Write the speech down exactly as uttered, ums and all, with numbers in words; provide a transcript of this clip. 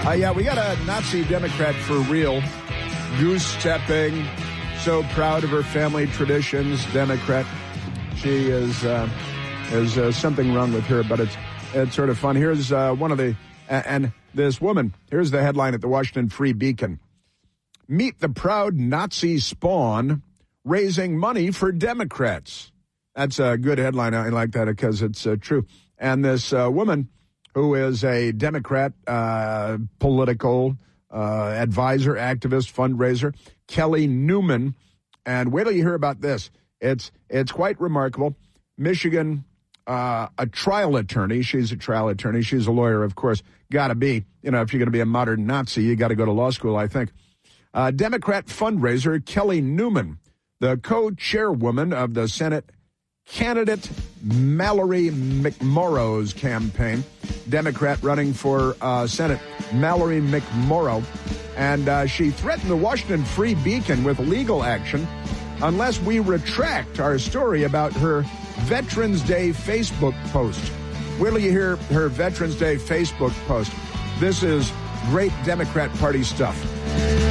Uh, yeah, we got a Nazi Democrat for real, goose-stepping, so proud of her family traditions, Democrat. She is, uh, is uh, something wrong with her, but it's it's sort of fun. Here's uh, one of the, uh, and this woman, here's the headline at the Washington Free Beacon. Meet the proud Nazi spawn raising money for Democrats. That's a good headline. I like that because it's uh, true. And this uh, woman who is a Democrat uh, political uh, advisor, activist, fundraiser, Kelly Newman. And wait till you hear about this. It's it's quite remarkable. Michigan, uh, a trial attorney. She's a trial attorney. She's a lawyer, of course. Got to be. You know, if you're going to be a modern Nazi, you got to go to law school, I think. Uh, Democrat fundraiser Kelly Newman, the co-chairwoman of the Senate candidate Mallory McMorrow's campaign, Democrat running for uh, Senate, Mallory McMorrow, and uh, she threatened the Washington Free Beacon with legal action unless we retract our story about her Veterans Day Facebook post. Wait till you hear her Veterans Day Facebook post. This is great Democrat Party stuff.